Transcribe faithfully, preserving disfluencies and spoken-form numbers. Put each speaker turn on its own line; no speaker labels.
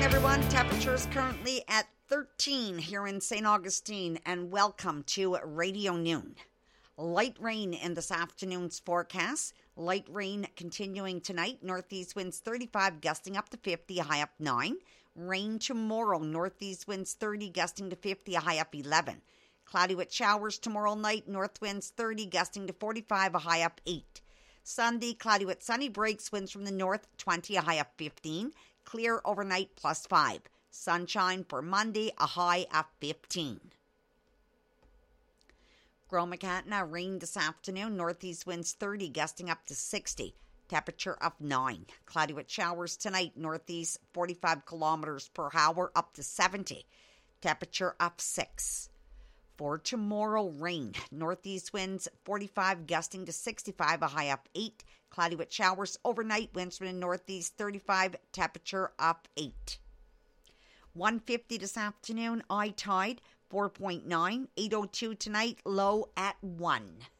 everyone. Temperatures currently at thirteen here in Saint Augustine, and welcome to Radio Noon. Light rain in this afternoon's forecast. Light rain continuing tonight. Northeast winds thirty-five, gusting up to fifty, a high up nine. Rain tomorrow. Northeast winds thirty, gusting to fifty, a high up eleven. Cloudy with showers tomorrow night. North winds thirty, gusting to forty-five, a high up eight. Sunday, cloudy with sunny breaks. Winds from the north twenty, a high up fifteen. Clear overnight plus five. Sunshine for Monday, a high of fifteen. Gromacatna, rain this afternoon. Northeast winds thirty, gusting up to sixty. Temperature of nine. Cloudy with showers tonight. Northeast forty-five kilometers per hour, up to seventy. Temperature of six. For tomorrow, rain. Northeast winds forty-five, gusting to sixty-five, a high up eight. Cloudy with showers overnight. Winds from the northeast thirty-five, temperature up eight. one fifty this afternoon, high tide four point nine. eight oh two tonight, low at one.